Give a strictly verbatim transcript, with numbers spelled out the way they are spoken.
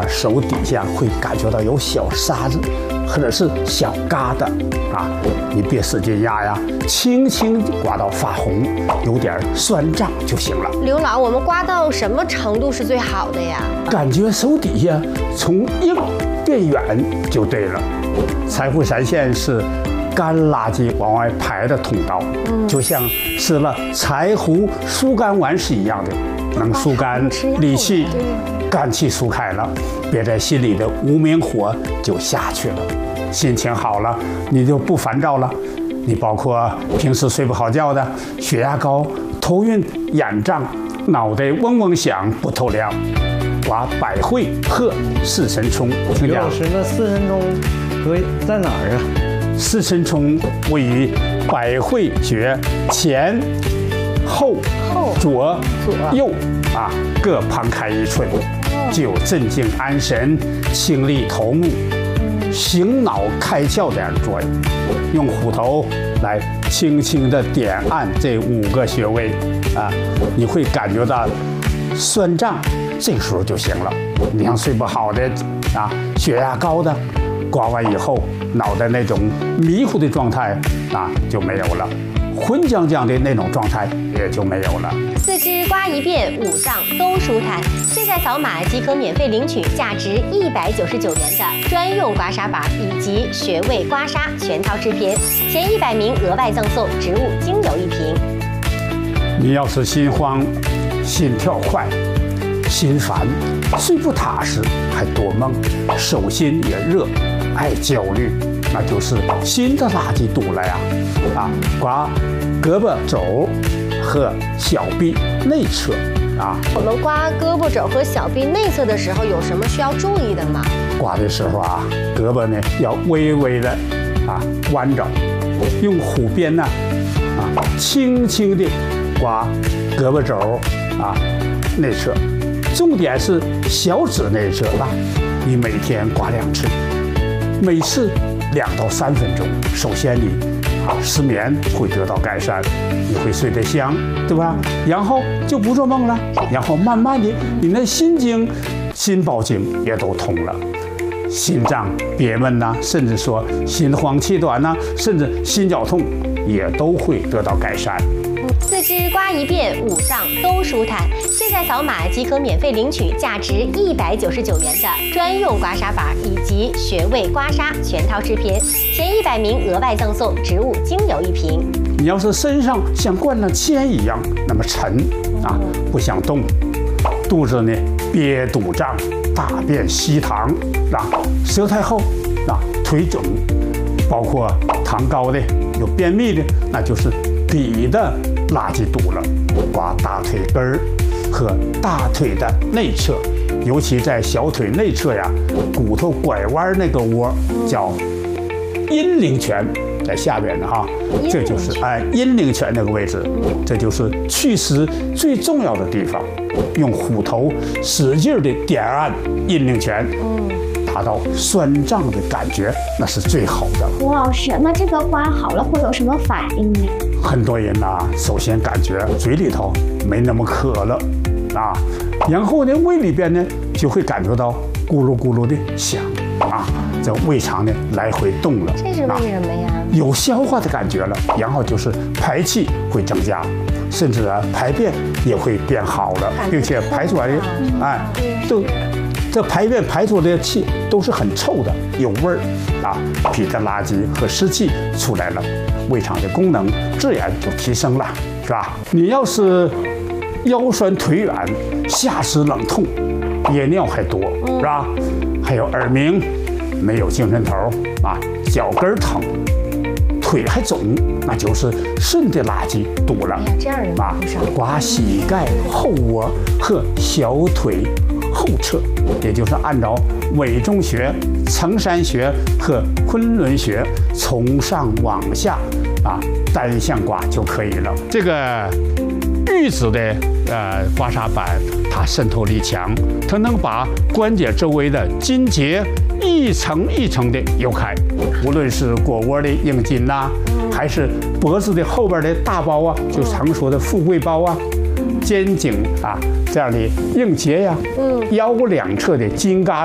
手底下会感觉到有小沙子，或者是小疙瘩啊，你别使劲压呀，轻轻刮到发红，有点酸胀就行了。 刘老，我们刮到什么程度是最好的呀？ 感觉手底下从硬变软就对了。柴胡散线是干垃圾往外排的通道，嗯、就像吃了柴胡疏肝丸是一样的。 能疏肝理气，肝气疏开了，憋在心里的无名火就下去了，心情好了，你就不烦躁了。你包括平时睡不好觉的，血压高、头晕、眼胀、脑袋嗡嗡响、不透亮，刮百会和四神聪。 刘老师，那四神聪位在哪儿啊？ 四神聪位于百会穴前。 后、 后左、 左右啊，各旁开一寸，具有镇静安神、清利头目、醒脑开窍这样的作用。用虎头来轻轻地点按这五个穴位啊，你会感觉到酸胀，这个时候就行了。你像睡不好的啊，血压高的，刮完以后脑袋那种迷糊的状态啊就没有了。 浑浆浆的那种状态也就没有了。 四肢刮一遍，五脏都舒坦。现在扫码即可免费领取价值一百九十九元的专用刮痧板以及穴位刮痧全套制品，前一百名额外赠送植物精油一瓶。 你要是心慌、心跳快、心烦、睡不踏实，还多梦，手心也热，爱焦虑。 那就是心的垃圾堵了呀，啊，刮胳膊肘和小臂内侧啊。 我们刮胳膊肘和小臂内侧的时候，有什么需要注意的吗？ 刮的时候啊，胳膊呢要微微的啊弯着，用虎鞭呢啊轻轻的刮胳膊肘啊内侧，重点是小指内侧啊，你每天刮两次，每次。 两到三分钟，首先你啊失眠会得到改善，你会睡得香，对吧？然后就不做梦了，然后慢慢的，你的心经、心包经也都通了，心脏憋闷呐，甚至说心慌气短呐，甚至心绞痛也都会得到改善。 四肢刮一遍，五脏都舒坦。现在扫码即可免费领取价值一百九十九元的专用刮痧板以及穴位刮痧全套制品，前一百名额外赠送植物精油一瓶。 你要是身上像灌了铅一样那么沉啊，不想动，肚子呢憋肚胀，大便稀溏啊，舌苔厚啊，腿肿，包括糖高的、有便秘的，那就是脾的。 垃圾堵了，刮大腿根儿和大腿的内侧，尤其在小腿内侧呀，骨头拐弯那个窝叫阴陵泉，在下边的哈，这就是哎阴陵泉那个位置，这就是祛湿最重要的地方。用虎头使劲的点按阴陵泉，达到酸胀的感觉，那是最好的。 吴老师，那这个刮好了会有什么反应呢？ 很多人呐、啊，首先感觉嘴里头没那么渴了，啊，然后呢，胃里边呢就会感觉到咕噜咕噜的响，啊，这胃肠呢来回动了， 这是为什么呀？ 有消化的感觉了，然后就是排气会增加，甚至啊排便也会变好了，并且排出来的，哎，都这排便排出来的气都是很臭的，有味儿，啊，脾的垃圾和湿气出来了。 胃肠的功能自然就提升了，是吧？你要是腰酸腿软、下肢冷痛、夜尿还多，是吧？还有耳鸣、没有精神头啊，脚跟疼、腿还肿，那就是肾的垃圾堵了。 哎呀，这样人啊，刮膝盖后窝和小腿后侧，也就是按照委中穴、承山穴和昆仑穴从上往下。 啊，单向刮就可以了。这个玉子的呃刮痧板，它渗透力强，它能把关节周围的筋结一层一层的揉开。无论是腘窝的硬筋呐、啊，还是脖子的后边的大包啊，就常说的富贵包啊，肩颈啊这样的硬结呀、啊，腰两侧的筋疙